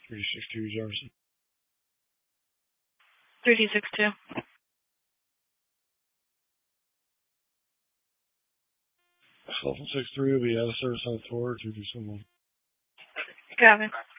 362 Jefferson. 3262. 1163 will be out of service on 4 221. Got it.